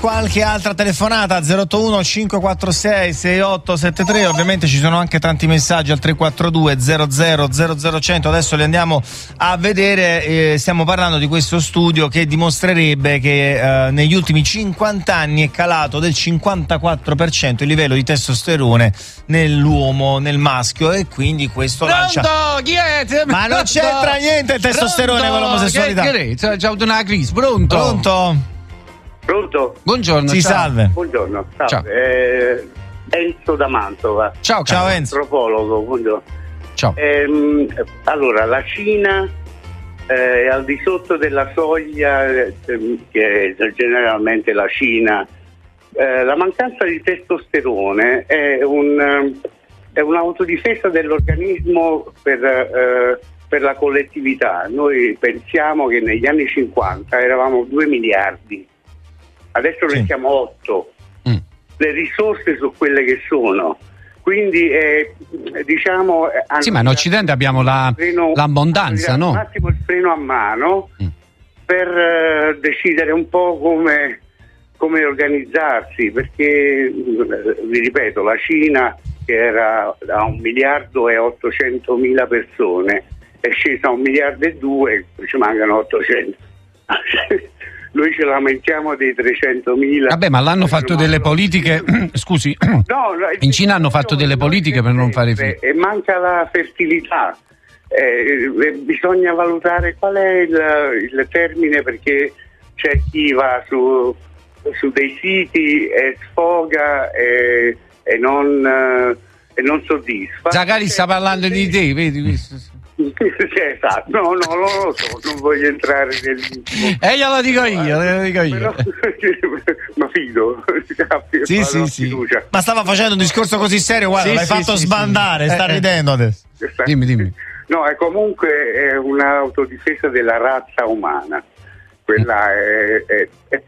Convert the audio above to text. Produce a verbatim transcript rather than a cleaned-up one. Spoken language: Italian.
qualche altra telefonata zero otto uno cinque quattro sei sei otto sette tre. Ovviamente ci sono anche tanti messaggi al tre quattro due zero zero zero zero cento. Adesso li andiamo a vedere. Eh, stiamo parlando di questo studio che dimostrerebbe che eh, negli ultimi cinquanta anni è calato del cinquantaquattro per cento il livello di testosterone nell'uomo, nel maschio, e quindi questo Pronto? lancia... Chi è? Ma non c'entra niente il testosterone con l'omosessualità. Che, che, c'è avuto una crisi. Pronto? Pronto? Pronto? Buongiorno. Sì, ciao. salve. Buongiorno, salve. Ciao. Eh, Enzo da Mantova. Ciao, Ciao caro. Enzo. Antropologo, buongiorno. Ciao. Ehm, allora, la Cina eh, è al di sotto della soglia, eh, che è generalmente la Cina. Eh, la mancanza di testosterone è, un, è un'autodifesa dell'organismo per, eh, per la collettività. Noi pensiamo che negli anni cinquanta eravamo due miliardi, adesso ne Sì. siamo otto. Mm. Le risorse sono quelle che sono. Quindi eh, diciamo Sì, ma in Occidente abbiamo la, freno, l'abbondanza, no? Un attimo il freno a mano Mm. per eh, decidere un po' come, come organizzarsi, perché eh, vi ripeto, la Cina, che era a un miliardo e ottocentomila persone, è scesa a un miliardo e due, ci mancano ottocento. Noi ce lamentiamo dei trecentomila. Vabbè, ma l'hanno fatto delle politiche. Scusi, No, in Cina hanno fatto delle politiche per non fare figli. E manca la fertilità. Eh, bisogna valutare qual è il, il termine, perché c'è chi va su, su dei siti e sfoga e, e, non, eh, e non soddisfa. Zagari sta parlando di te, vedi questo? Esatto, no, no, non lo so, non voglio entrare nell'intimo. E glielo dico io, glielo dico io. Però, ma fido, Sì, sì, sì. fiducia. Ma stava facendo un discorso così serio, guarda, Sì, l'hai sì, fatto sì, sbandare, sì. sta Eh, eh. ridendo adesso. Dimmi, dimmi. No, è comunque è un'autodifesa della razza umana. Quella è, è, è